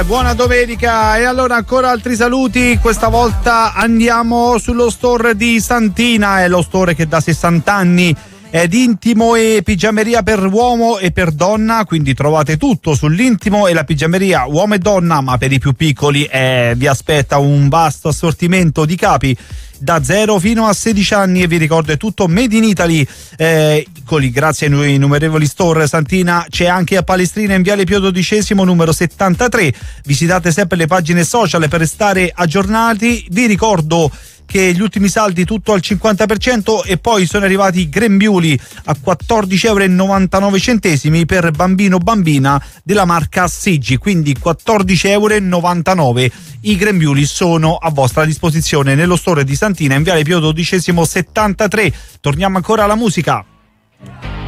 buona domenica. E allora ancora altri saluti, questa volta andiamo sullo store di Santina, è lo store che da 60 anni è d'intimo e pigiameria per uomo e per donna, quindi trovate tutto sull'intimo e la pigiameria uomo e donna, ma per i più piccoli vi aspetta un vasto assortimento di capi da 0 fino a 16 anni e vi ricordo è tutto made in Italy. Grazie ai innumerevoli store Santina c'è anche a Palestrina in Viale Pio XII numero 73. Visitate sempre le pagine social per restare aggiornati. Vi ricordo che gli ultimi saldi tutto al 50% e poi sono arrivati i grembiuli a 14,99 € per bambino bambina della marca Seggi, quindi 14,99 €. I grembiuli sono a vostra disposizione nello store di Santina in Viale Pio XII 73. Torniamo ancora alla musica.